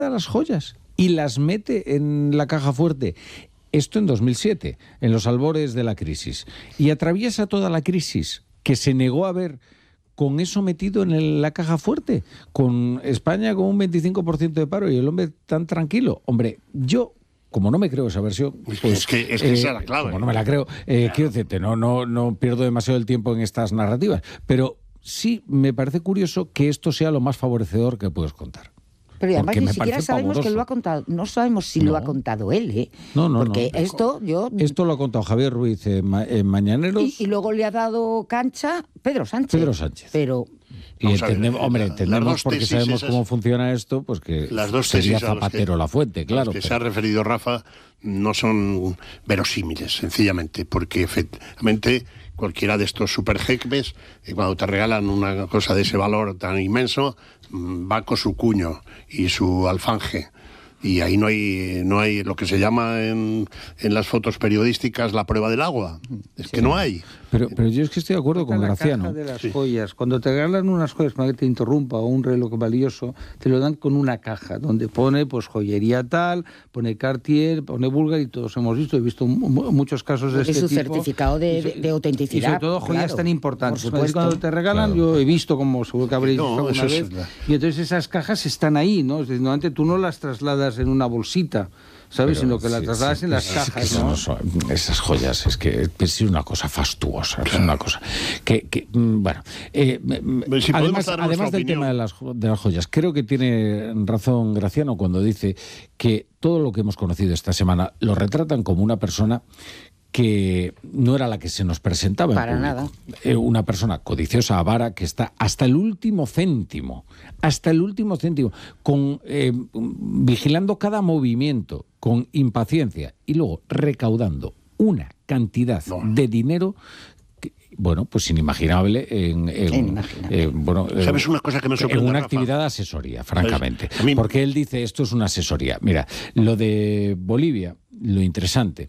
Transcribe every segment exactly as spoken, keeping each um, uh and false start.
las joyas y las mete en la caja fuerte. Esto en dos mil siete, en los albores de la crisis. Y atraviesa toda la crisis, que se negó a ver con eso metido en el, la caja fuerte, con España con un veinticinco por ciento de paro y el hombre tan tranquilo. Hombre, yo... Como no me creo esa versión, pues, es que, es que eh, esa es la clave. Como no me la creo, eh, claro. quiero decirte, no, no, no pierdo demasiado el tiempo en estas narrativas, pero sí me parece curioso que esto sea lo más favorecedor que puedes contar. Pero además Porque ni me siquiera parece sabemos pavoroso. que lo ha contado. No sabemos si No. lo ha contado él, ¿eh? No, no, Porque no. esto yo... Esto lo ha contado Javier Ruiz en, Ma- en Mañaneros. Y, y luego le ha dado cancha Pedro Sánchez. Pedro Sánchez. Pero... Y Vamos a ver, entendemos, la- hombre, las entendemos dos porque tesis sabemos esas- cómo funciona esto, pues que Las dos sería tesis a los Zapatero que- la fuente, a claro. los que pero- se ha referido Rafa no son verosímiles, sencillamente, porque efectivamente cualquiera de estos super jeques, eh, cuando te regalan una cosa de ese valor tan inmenso, mm, va con su cuño y su alfanje. Y ahí no hay no hay lo que se llama en, en las fotos periodísticas la prueba del agua. Es que no hay. Pero, pero yo es que estoy de acuerdo con la Graciano. caja de las Sí. joyas. Cuando te regalan unas joyas, para que te interrumpa, o un reloj valioso, te lo dan con una caja donde pone pues joyería tal, pone Cartier, pone Bulgari, y todos hemos visto, he visto mu- muchos casos de Es este su tipo. certificado de, Y so- de, de autenticidad. Y sobre todo joyas claro, tan importantes. por Entonces, supuesto. cuando te regalan, Claro. yo he visto, como seguro que habréis No, visto alguna eso es vez, la- y entonces esas cajas están ahí, ¿no? Es decir, normalmente tú no las trasladas en una bolsita, ¿sabes? Pero Sino que las sí, trasladas sí, en las es que cajas, eso ¿no? no son- esas joyas, es que es una cosa fastuosa, es una cosa que, que, mm, bueno, eh, mm, Pero si podemos además, dar además nuestra del opinión. tema de las, jo- de las joyas, creo que tiene razón Graciano cuando dice que todo lo que hemos conocido esta semana lo retratan como una persona que no era la que se nos presentaba en Para público. nada. Eh, una persona codiciosa, avara, que está hasta el último céntimo, hasta el último céntimo, con eh, vigilando cada movimiento, con impaciencia y luego recaudando una cantidad No. de dinero que, bueno, pues inimaginable en, en- Inimaginable. eh, bueno, eh, ¿Sabes una cosa que me en sorprende, una Rafa? actividad de asesoría, francamente. A mí- Porque él dice, esto es una asesoría. Mira, lo de Bolivia, lo interesante.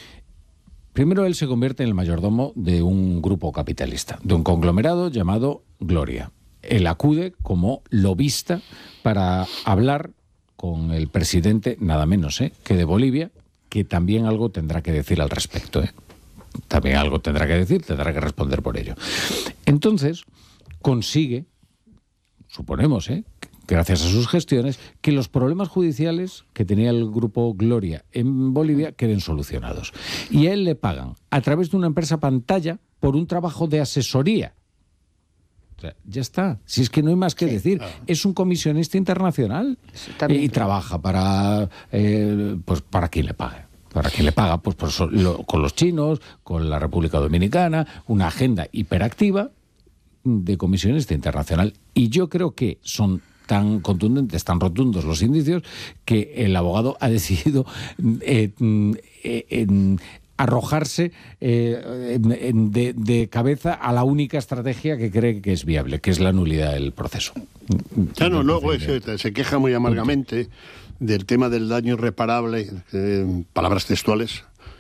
Primero, él se convierte en el mayordomo de un grupo capitalista, de un conglomerado llamado Gloria. Él acude como lobista para hablar con el presidente, nada menos ¿eh? que de Bolivia, que también algo tendrá que decir al respecto. ¿eh? También algo tendrá que decir, tendrá que responder por ello. Entonces, consigue, suponemos, ¿eh? gracias a sus gestiones, que los problemas judiciales que tenía el grupo Gloria en Bolivia queden solucionados. Y a él le pagan a través de una empresa pantalla por un trabajo de asesoría. O sea, ya está. Si es que no hay más que Sí. decir. Es un comisionista internacional también y creo. trabaja para, eh, pues para quien le pague. Para quien le paga, pues por eso, lo- con los chinos, con la República Dominicana, una agenda hiperactiva de comisionista internacional. Y yo creo que son tan contundentes, tan rotundos los indicios, que el abogado ha decidido eh, eh, en arrojarse eh, en- en- de, de cabeza a la única estrategia que cree que es viable, que es la nulidad del proceso. Claro, luego se, se queja muy amargamente del tema del daño irreparable, eh, palabras textuales,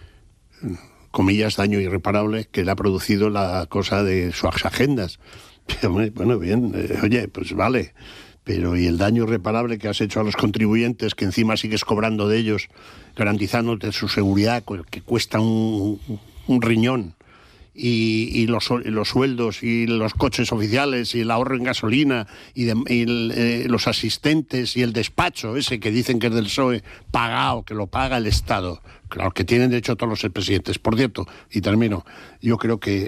comillas, daño irreparable, que le ha producido la cosa de sus agendas. Pero, hombre, bueno, bien, eh, oye, pues vale, pero ¿y el daño irreparable que has hecho a los contribuyentes, que encima sigues cobrando de ellos, garantizándote su seguridad, que cuesta un, un riñón? Y, y los, los sueldos y los coches oficiales y el ahorro en gasolina y, de, y el, eh, los asistentes y el despacho ese que dicen que es del P S O E pagado, que lo paga el Estado. Claro, que tienen derecho todos los presidentes. Por cierto, y termino, yo creo que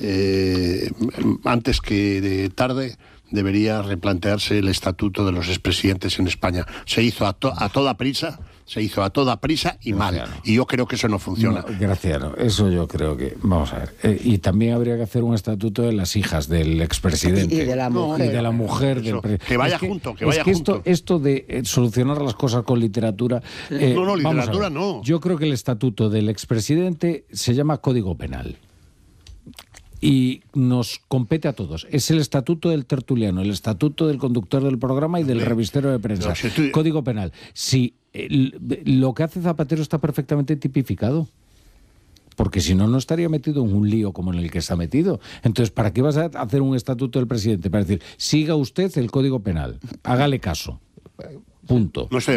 eh, antes que de tarde debería replantearse el estatuto de los expresidentes en España. Se hizo a, to, a toda prisa, se hizo a toda prisa y mal. Y yo creo que eso no funciona. No, Graciano, eso yo creo que... Vamos a ver. Eh, y también habría que hacer un estatuto de las hijas del expresidente. Y de la mujer. Y de la mujer del Eso, pre- que vaya es que, junto, que es vaya que junto. Esto, esto de eh, solucionar las cosas con literatura... eh, No, no, vamos a literatura ver. no. Yo creo que el estatuto del expresidente se llama Código Penal. Y nos compete a todos. Es el estatuto del tertuliano, el estatuto del conductor del programa y del revistero de prensa. No, si tú- Código Penal. Si el- lo que hace Zapatero está perfectamente tipificado. Porque si no, no estaría metido en un lío como en el que está metido. Entonces, ¿para qué vas a hacer un estatuto del presidente? Para decir, siga usted el Código Penal, hágale caso. Punto. No está